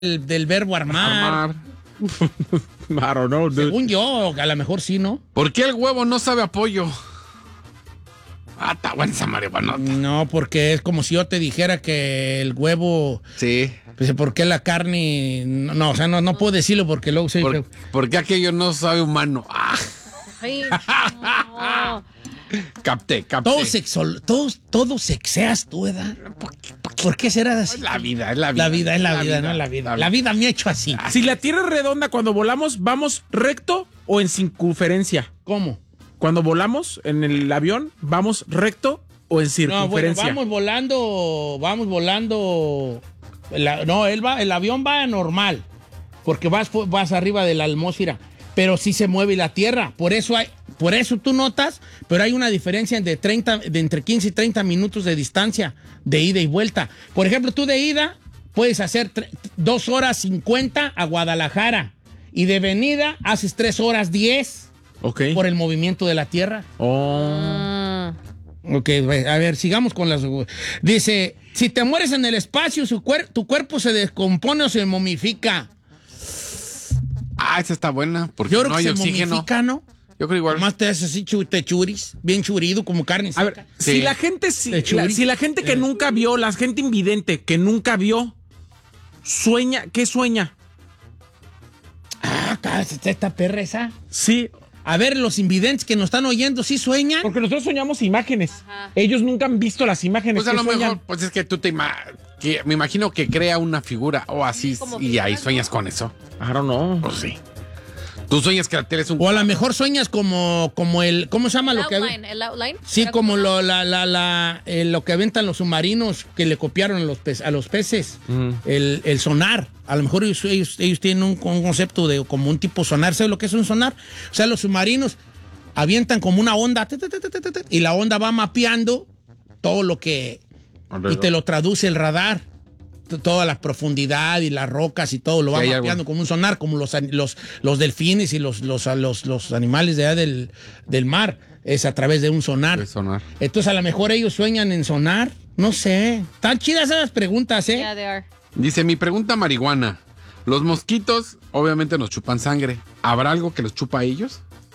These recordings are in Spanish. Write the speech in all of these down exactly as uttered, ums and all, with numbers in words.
del, del verbo armar. Armar. I don't know, dude. Según yo, a lo mejor sí, ¿no? ¿Por qué el huevo no sabe a pollo? Ah, está buena esa marihuana. No, porque es como si yo te dijera que el huevo... Sí. Pues, ¿por qué la carne...? No, no, o sea, no, no puedo decirlo porque luego soy... ¿Por, ¿Por qué aquello no sabe humano? Ah. Ay, no. Capté, capté. Todos, sexo, todos, todos sexeas tú, ¿verdad? ¿Por qué será así? Es la vida, es la vida. La vida, es la, vida, no es la vida. La vida me ha hecho así. Si la Tierra es redonda, cuando volamos, ¿vamos recto o en circunferencia? ¿Cómo? Cuando volamos en el avión, ¿vamos recto o en No, bueno, circunferencia? vamos volando, vamos volando... La- no, él va, el avión va normal, porque vas, vas arriba de la atmósfera, pero sí se mueve la Tierra. Por eso hay, por eso tú notas, pero hay una diferencia de, treinta, de entre quince y treinta minutos de distancia de ida y vuelta. Por ejemplo, tú de ida puedes hacer dos horas cincuenta a Guadalajara y de venida haces tres horas diez Ok. por el movimiento de la Tierra. Oh. Ah. Ok, a ver, sigamos con las... Dice, si te mueres en el espacio, su cuer- tu cuerpo se descompone o se momifica. Ah, esa está buena. Porque Yo creo no que hay se oxígeno. momifica, ¿no? Yo creo igual. Más te haces así, chu- te churis, bien churido, como carne A seca. ver, Sí. si la gente, si, De churi. la, si la gente que nunca vio, la gente invidente que nunca vio, sueña, ¿qué sueña? Ah, acá está esta perra esa. Sí, A ver, los invidentes que nos están oyendo, ¿sí sueñan? porque nosotros soñamos imágenes. Ajá. Ellos nunca han visto las imágenes. Pues a ¿Qué lo sueñan? mejor, pues es que tú te ima- que me imagino que crea una figura o así como y ahí figuras, ¿no? sueñas con eso. I don't know. Pues sí. Tú sueñas que la tele es un... O a lo mejor sueñas como, como el... ¿Cómo se llama El lo que...? outline, el outline. Sí, Era como lo, la, la, la, eh, lo que aventan los submarinos que le copiaron a los, pe- a los peces. Ujú. el, el sonar. A lo mejor ellos, ellos, ellos tienen un, un concepto de como un tipo sonar. ¿Sabes lo que es un sonar? O sea, los submarinos avientan como una onda te, te, te, te, te, te, y la onda va mapeando todo lo que... Y te lo traduce el radar. T- Toda la profundidad y las rocas y todo lo va Sí, hay mapeando algo. como un sonar, como los, an- los, los delfines y los, los, los, los animales de allá del, del mar. Es a través de un sonar. De sonar. Entonces, a lo mejor ellos sueñan en sonar. No sé. Están chidas esas preguntas, ¿eh? Yeah, they are. Dice, mi pregunta marihuana. Los mosquitos obviamente nos chupan sangre. ¿Habrá algo que los chupa a ellos?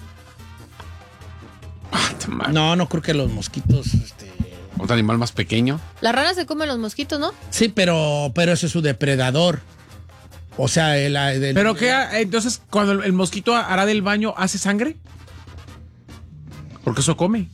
Ah, ta madre. No, no creo que los mosquitos. Este... ¿Otro animal más pequeño? Las ranas se comen los mosquitos, ¿no? Sí, pero, pero ese es su depredador. O sea, el, el- ¿Pero qué? ha- Entonces, cuando el, el mosquito hará del baño, ¿hace sangre? Porque eso come.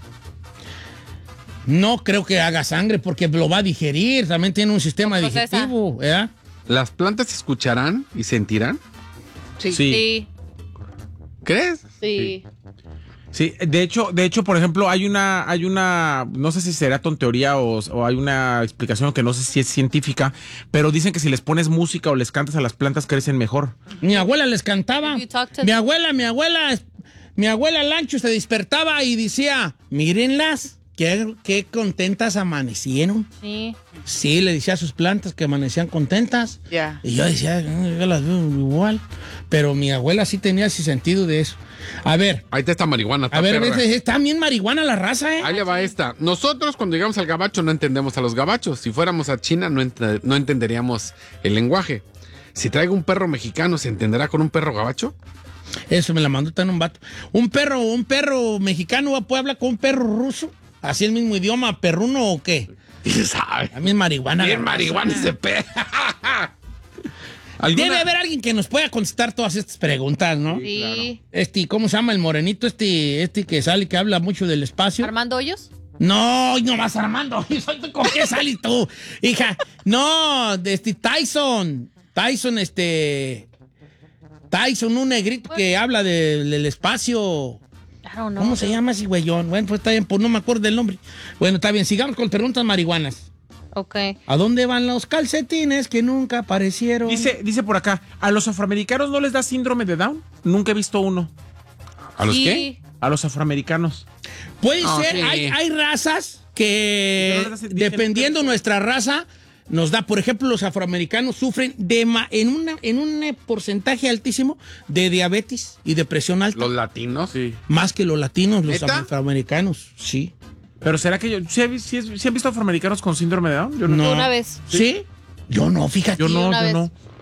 No creo que haga sangre porque lo va a digerir. También tiene un sistema Lo procesa. digestivo, ¿verdad? ¿Las plantas se escucharán y sentirán? Sí. Sí. ¿Crees? Sí. Sí, de hecho, de hecho, por ejemplo, hay una, hay una, no sé si será tonteoría o, o hay una explicación que no sé si es científica, pero dicen que si les pones música o les cantas a las plantas crecen mejor. Mi abuela les cantaba. If you talk to- Mi abuela, mi abuela, mi abuela Lancho se despertaba y decía, mírenlas, qué, qué contentas amanecieron. Sí. Sí, le decía a sus plantas que amanecían contentas. Ya. Y yo decía, "Mm, yo las veo igual. Pero mi abuela sí tenía ese sentido de eso. A ver, Ahí está esta marihuana. está a ver, perra. ves, está bien marihuana la raza, ¿eh? Ahí le va esta. Nosotros cuando llegamos al gabacho no entendemos a los gabachos. Si fuéramos a China no, ent- no entenderíamos el lenguaje. Si traigo un perro mexicano, ¿se entenderá con un perro gabacho? Eso me la mandó tan un vato. Un perro, un perro mexicano puede hablar con un perro ruso. Así el mismo idioma, perruno o qué. ¿Quién sabe? A mí es marihuana. Bien la raza. marihuana ese perro. ¿Alguna- Debe haber alguien que nos pueda contestar todas estas preguntas, ¿no? Sí. Este, ¿cómo se llama el morenito? Este, este que sale, que habla mucho del espacio. ¿Armando Hoyos? No, no más Armando. ¿Con qué sales tú? Hija, no, de este Tyson. Tyson, este. Tyson, un negrito que habla de- del espacio. I don't know. ¿Cómo se llama ese güeyón? Bueno, pues está bien, pues no me acuerdo del nombre. Bueno, está bien, sigamos con preguntas marihuanas. Ok. ¿A dónde van los calcetines que nunca aparecieron? Dice, dice por acá, ¿a los afroamericanos no les da síndrome de Down? Nunca he visto uno. ¿A los Sí. qué? A los afroamericanos. Puede No, ser, sí. hay, hay razas que, Pero no les- dependiendo nuestra raza, nos da, por ejemplo, los afroamericanos sufren de ma- en, una, en un porcentaje altísimo de diabetes y depresión alta. ¿Los latinos? Sí. Más que los latinos, los ¿Neta? afroamericanos, sí. Pero ¿será que yo... ¿Sí, he vi- sí, he- sí han visto afroamericanos con síndrome de Down? Yo No. Una vez. ¿Sí? Yo no, fíjate. Yo no, una yo vez. no.